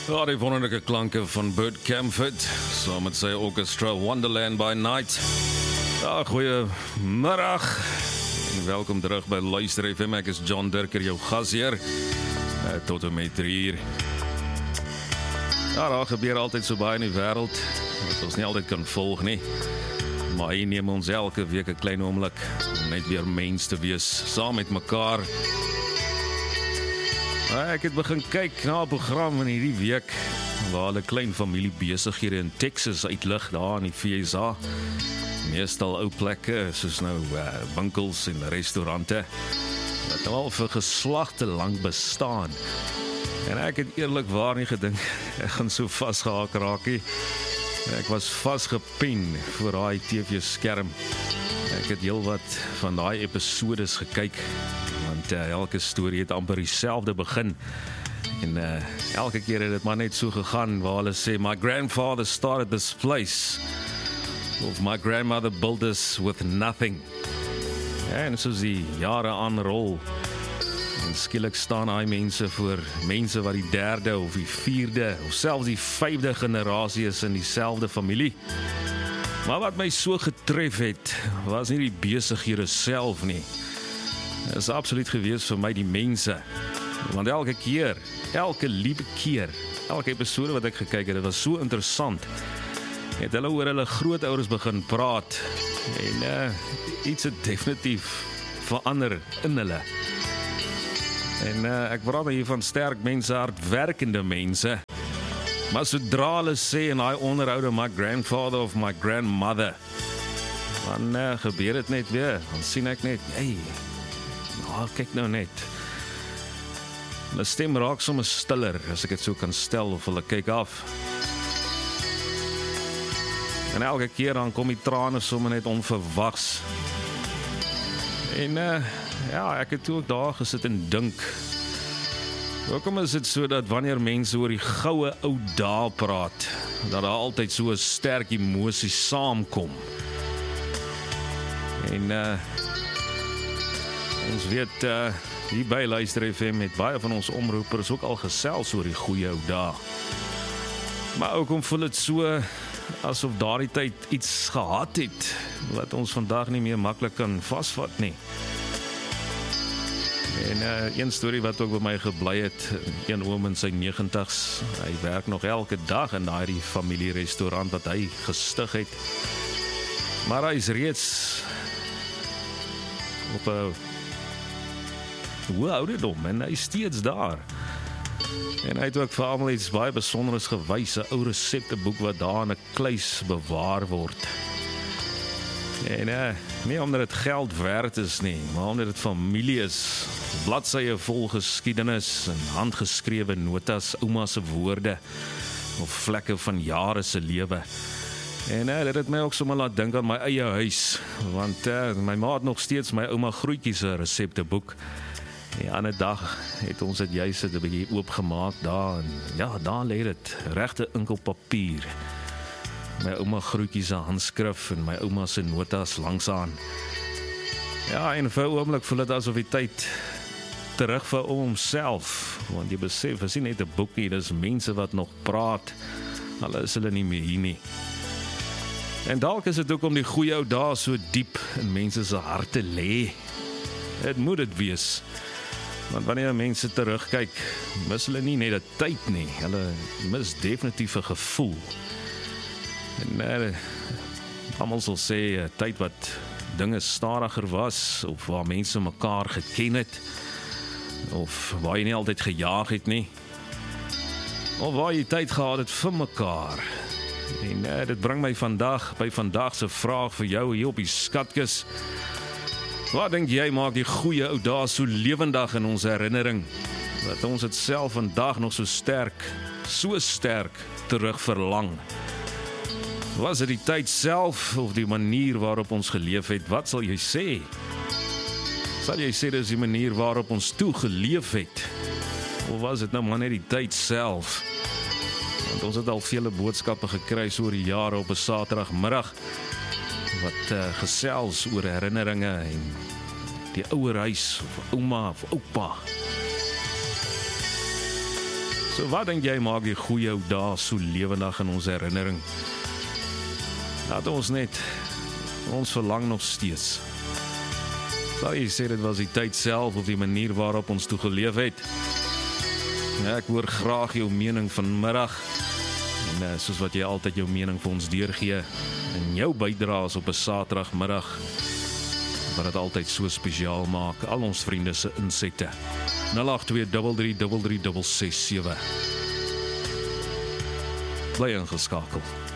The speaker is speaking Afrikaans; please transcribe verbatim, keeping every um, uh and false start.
Ja, die wonderlijke klanke van Bert Camford, saam met sy orchestra Wonderland by Night. Ja, goeiemiddag en welkom terug by Luister F M. Ek is John Dirker, jou gasheer, tot en met drie uur. Ja, daar gebeur altyd so baie in die wêreld, wat ons nie altyd kan volg nie. Maar hier neem ons elke week 'n klein oomblik om net weer mens te wees, saam met mekaar. Ek het begin kyk na 'n program in hierdie week waar hulle klein familie besighede in Texas uitlig, daar in die V S A. Meestal ou plekke, soos nou uh, winkels en restaurante, wat al vir geslagte lank bestaan. En ek het eerlikwaar nie gedink, ek gaan so vasgehaak raak nie. Ek was vasgepen voor daai T V-skerm. Ek het heel wat van daai episodes gekyk, want uh, elke storie het amper dieselfde begin. En uh, elke keer het dit maar net so gegaan, waar hulle sê, my grandfather started this place, of my grandmother built this with nothing. Ja, en soos die jare aanrol, en skielik staan hy mense voor mense wat die derde of die vierde of selfs die vyfde generasie is in dieselfde familie. Maar wat my so getref het, was nie die besighede self nie. Dit is absoluut gewees vir my die mense. Want elke keer, elke liewe keer, elke episode wat ek gekyk het, dit was so interessant. Het hulle oor hulle grootouers begin praat en uh, iets het definitief verander in hulle. En uh, ek praat hier van sterk mense, hardwerkende mense. Maar sodra hulle sê in daai onderhoude my grandfather of my grandmother, dan uh, gebeur dit net weer. Dan sien ek net, hey, nou, kyk nou net. Hulle stem raak sommer stiller, as ek dit so kan stel, of hulle kyk af. En elke keer dan kom die trane sommer net onverwags. En uh, ja, ek het ook daar gesit en dink, hoekom is dit so dat wanneer mense oor die goue ou dae praat, dat daar altyd so 'n sterk emosie saamkom? En uh, ons weet, uh, hier by Luister F M met baie van ons omroepers ook al gesels oor die goeie ou dae. Maar ook om voel dit so asof daardie tyd iets gehad het wat ons vandag nie meer maklik kan vasvat nie. En uh, een storie wat ook by my gebly het, een oom in sy negentigs, hy werk nog elke dag in daai familierestaurant wat hy gestig het. Maar hy is reeds op 'n hoë ouderdom en hy is steeds daar. En hy het ook vir almal iets baie besonderes gewys, 'n ou resepteboek wat daar in 'n kluis bewaar word. En uh, nie omdat dit geld werd is nie, maar omdat dit familie is. Bladsye vol geskiedenis en handgeskrewe notas, ouma se woorde of vlekke van jare se lewe. En uh, dit het my ook sommer laat dink aan my eie huis, want uh, my ma het nog steeds my ouma Groetjie se resepteboek. Die ander dag het ons dit juist 'n bietjie oopgemaak daar en ja, daar lê dit, regte inkelpapier. My ouma Groetjie se handskrif en my ouma se notas langsaan. Ja, en vir 'n oomblik voel dit asof die tyd terug vir homself, want jy besef, is nie net 'n boekie, dis mense wat nog praat, hulle is hulle nie meer hier nie. En dalk is dit ook om die goeie ou dae so diep in mense se harte lê. Dit moet dit wees. Want wanneer mense terugkyk, mis hulle nie net 'n tyd nie, hulle mis definitief 'n gevoel. En uh, almal sal sê, 'n tyd wat dinge stadiger was, of waar mense mekaar geken het, of waar jy nie altyd gejaag het nie, of waar jy tyd gehad het vir mekaar. En uh, dit bring my vandag, by vandag se vraag vir jou hier op die skatkis. Wat dink jy maak die goeie ou dae so lewendig in ons herinnering, dat ons dit self vandag nog so sterk, so sterk terug verlang? Was dit die tyd self of die manier waarop ons geleef het? Wat sal jy sê? Sal jy sê dis die manier waarop ons toe geleef het? Of was dit nou maar net die tyd self? Want ons het al vele boodskappe gekry oor die jare op 'n Saterdagmiddag, wat uh, gesels oor herinneringe en die ouer huis, of ouma of oupa. So wat dink jy maak die goeie ou dae so lewendig in ons herinnering? Laat ons net, ons verlang nog steeds. Sal jy sê dit was die tyd self of die manier waarop ons toe geleef het? Ja, ek hoor graag jou mening vanmiddag. En uh, soos wat jy altyd jou mening vir ons deurgee en jou bydraes op 'n Saterdagmiddag wat dit altyd so spesiaal maak, al ons vriende se insette. nul agt twee drie drie drie drie ses ses sewe. Bly ingeskakel.